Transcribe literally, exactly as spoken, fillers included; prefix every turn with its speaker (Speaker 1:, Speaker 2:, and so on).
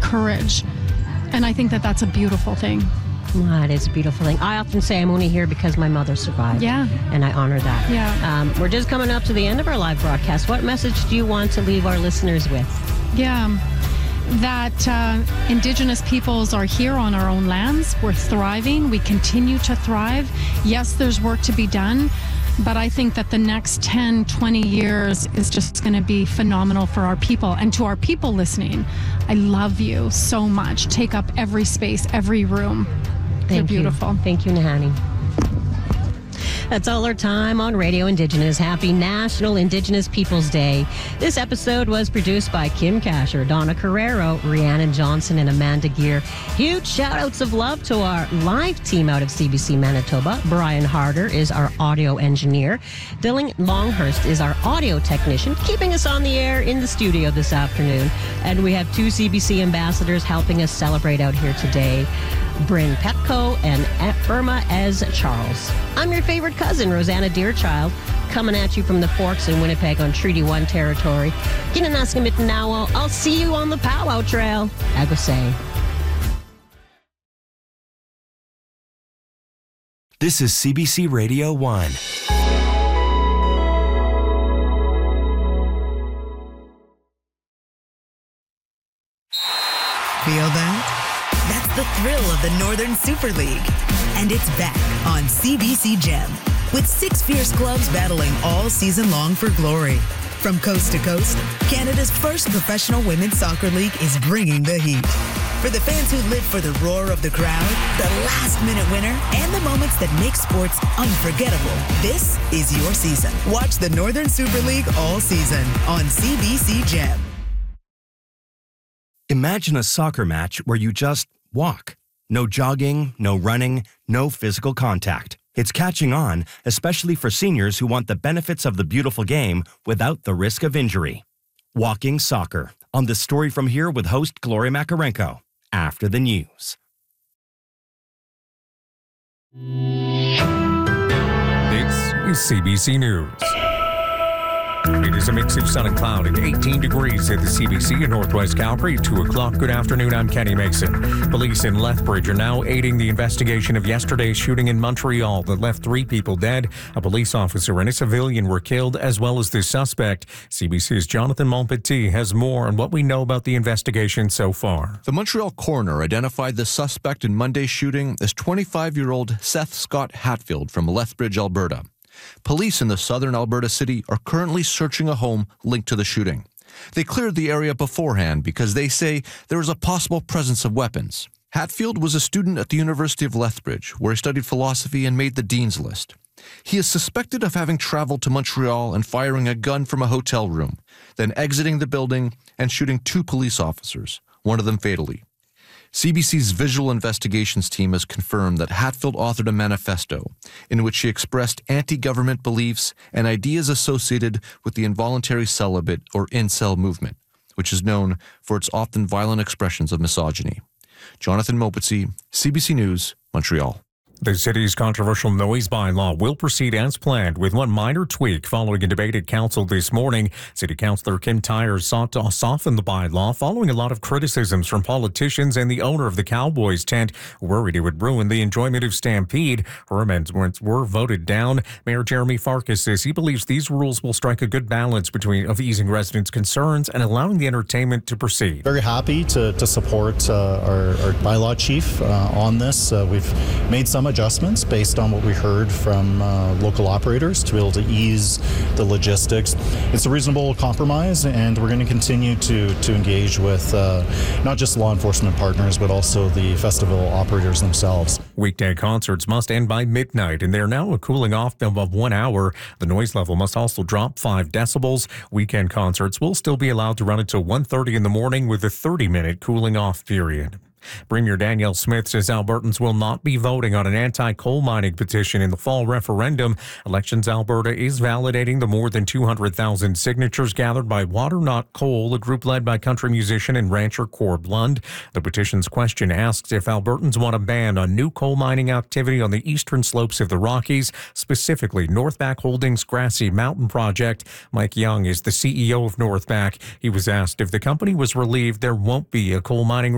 Speaker 1: courage. And I think that that's a beautiful thing.
Speaker 2: Well, it is a beautiful thing. I often say I'm only here because my mother survived.
Speaker 1: Yeah.
Speaker 2: And I honor that.
Speaker 1: Yeah.
Speaker 2: Um, we're just coming up to the end of our live broadcast. What message do you want to leave our listeners with?
Speaker 1: Yeah. That uh, Indigenous peoples are here on our own lands. We're thriving. We continue to thrive. Yes, there's work to be done. But I think that the next ten, twenty years is just going to be phenomenal for our people. And to our people listening, I love you so much. Take up every space, every room.
Speaker 2: Thank
Speaker 1: You're beautiful.
Speaker 2: You. Thank you, Nahanni. That's all our time on Radio Indigenous. Happy National Indigenous Peoples Day. This episode was produced by Kim Casher, Donna Carrero, Rhiannon Johnson, and Amanda Gear. Huge shout-outs of love to our live team out of C B C Manitoba. Brian Harder is our audio engineer. Dylan Longhurst is our audio technician, keeping us on the air in the studio this afternoon. And we have two C B C ambassadors helping us celebrate out here today. Bryn Petco and Irma Ez Charles. I'm your favorite cousin, Rosanna Deerchild, coming at you from the Forks in Winnipeg on Treaty one territory. Ginanaskamitanao. I'll see you on the powwow trail. Agosay.
Speaker 3: This is C B C Radio one.
Speaker 4: Feel that? That's the thrill of the Northern Super League. And it's back on C B C Gem, with six fierce clubs battling all season long for glory. From coast to coast, Canada's first professional women's soccer league is bringing the heat. For the fans who live for the roar of the crowd, the last-minute winner, and the moments that make sports unforgettable, this is your season. Watch the Northern Super League all season on C B C Gem.
Speaker 3: Imagine a soccer match where you just walk. No jogging, no running, no physical contact. It's catching on, especially for seniors who want the benefits of the beautiful game without the risk of injury. Walking Soccer, on The Story From Here with host Gloria Makarenko, after the news.
Speaker 5: This is C B C News. It is a mix of sun and cloud at eighteen degrees at the C B C in Northwest Calgary. two o'clock. Good afternoon. I'm Kenny Mason. Police in Lethbridge are now aiding the investigation of yesterday's shooting in Montreal that left three people dead. A police officer and a civilian were killed, as well as the suspect. C B C's Jonathan Montpetit has more on what we know about the investigation so far.
Speaker 6: The Montreal coroner identified the suspect in Monday's shooting as twenty-five-year-old Seth Scott Hatfield from Lethbridge, Alberta. Police in the southern Alberta city are currently searching a home linked to the shooting. They cleared the area beforehand because they say there is a possible presence of weapons. Hatfield was a student at the University of Lethbridge, where he studied philosophy and made the dean's list. He is suspected of having traveled to Montreal and firing a gun from a hotel room, then exiting the building and shooting two police officers, one of them fatally. C B C's visual investigations team has confirmed that Hatfield authored a manifesto in which he expressed anti-government beliefs and ideas associated with the involuntary celibate or incel movement, which is known for its often violent expressions of misogyny. Jonathan Montpetit, C B C News, Montreal.
Speaker 5: The city's controversial noise bylaw will proceed as planned, with one minor tweak following a debate at council this morning. City Councillor Kim Tyers sought to soften the bylaw following a lot of criticisms from politicians and the owner of the Cowboys tent, worried it would ruin the enjoyment of Stampede. Her amendments were voted down. Mayor Jeremy Farkas says he believes these rules will strike a good balance between of easing residents' concerns and allowing the entertainment to proceed.
Speaker 7: Very happy to, to support uh, our, our bylaw chief uh, on this. Uh, we've made some adjustments based on what we heard from uh, local operators to be able to ease the logistics. It's a reasonable compromise, and we're going to continue to to engage with uh, not just law enforcement partners, but also the festival operators themselves.
Speaker 5: Weekday concerts must end by midnight, and they're now a cooling off of one hour. The noise level must also drop five decibels. Weekend concerts will still be allowed to run until one thirty in the morning with a thirty minute cooling off period. Premier Danielle Smith says Albertans will not be voting on an anti-coal mining petition in the fall referendum. Elections Alberta is validating the more than two hundred thousand signatures gathered by Water Not Coal, a group led by country musician and rancher Corb Lund. The petition's question asks if Albertans want a ban on new coal mining activity on the eastern slopes of the Rockies, specifically Northback Holdings' Grassy Mountain project. Mike Young is the C E O of Northback. He was asked if the company was relieved there won't be a coal mining